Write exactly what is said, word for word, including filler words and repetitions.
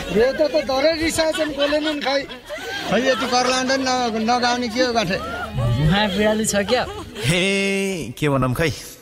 रेता त धरै रिसाएछन् बोलेनन् खै खै यति कर्लान्ड नगाउने के हो गाठे मुहा बिराली छ क्या हे के भनौँ खै